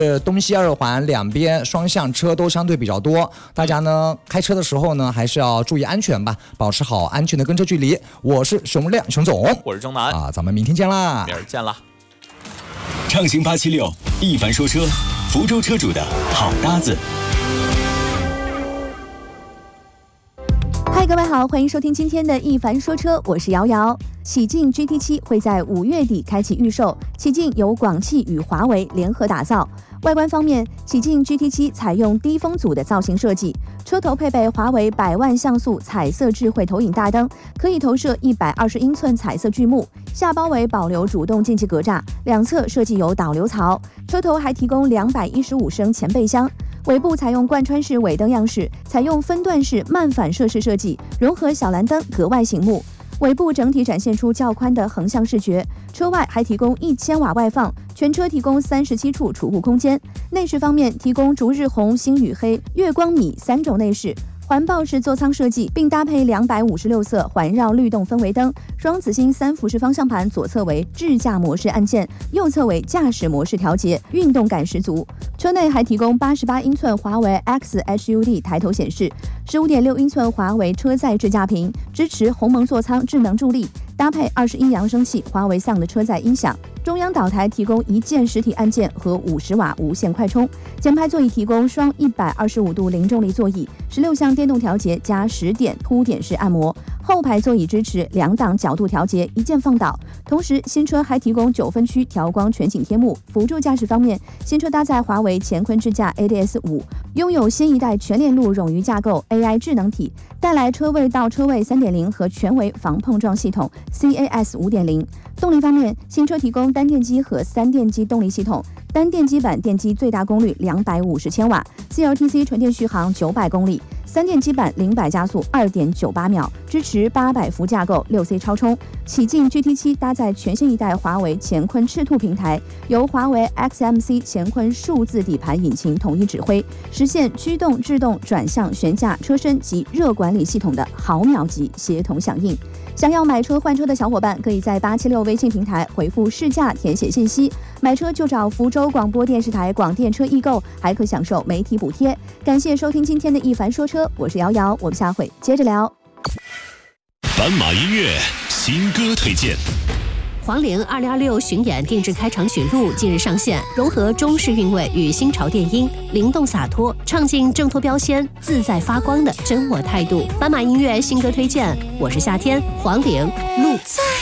东西二环两边双向车都相对比较多，大家呢开车的时候呢还是要注意安全吧，保持好安全的跟车距离。我是熊亮熊总， 我是钟南啊，咱们明天见啦， 明儿见啦。 畅行876，一凡说车，福州车主的好搭子。 嗨，各位好，欢迎收听今天的一凡说车，我是瑶瑶。启劲 GT7 会在5月底开启预售，启劲由广汽与华为联合打造。外观方面，启劲 GT7 采用低风阻的造型设计，车头配备华为100万像素彩色智慧投影大灯，可以投射120英寸彩色巨幕，下包围保留主动进气格栅，两侧设计有导流槽，车头还提供215升前备箱。尾部采用贯穿式尾灯样式，采用分段式慢反射式设计，融合小蓝灯，格外醒目。尾部整体展现出较宽的横向视觉，车外还提供1000瓦外放，全车提供37处储物空间。内饰方面提供逐日红、星宇黑、月光米3种内饰。环抱式座舱设计，并搭配256色环绕律动氛围灯，双子星3辐式方向盘，左侧为智驾模式按键，右侧为驾驶模式调节，运动感十足。车内还提供88英寸华为 X HUD 抬头显示，15.6英寸华为车载智驾屏，支持鸿蒙座舱智能助力，搭配20音扬声器华为 Sound 的车载音响。中央岛台提供一键实体按键和50瓦无线快充，前排座椅提供双125度零重力座椅，16项电动调节加10点凸点式按摩，后排座椅支持2档角度调节，一键放倒。同时，新车还提供9分区调光全景贴幕。辅助驾驶方面，新车搭载华为乾坤智驾 ADS5，拥有新一代全链路冗余架构 AI 智能体，带来车位到车位 3.0 和全围防碰撞系统 CAS 5.0。动力方面，新车提供单电机和3电机动力系统，单电机版电机最大功率250千瓦 ，CLTC 纯电续航900公里，3电机版0-100加速2.98秒，支持800伏架构6C 超充。启劲 GT7 搭载全新一代华为乾坤赤兔平台，由华为 XMC 乾坤数字底盘引擎统一指挥，实现驱动、制动、转向、悬架、车身及热管理系统的毫秒级协同响应。想要买车换车的小伙伴，可以在876微信平台回复试驾填写信息，买车就找福州广播电视台广电车易购，还可享受媒体补贴。感谢收听今天的一凡说车，我是瑶瑶，我们下回接着聊。 斑马音乐新歌推荐。 黄龄2026巡演定制开场曲录近日上线，融合中式韵味与新潮电音，灵动洒脱，唱尽挣脱标签、自在发光的真我态度。斑马音乐新歌推荐，我是夏天，黄龄路。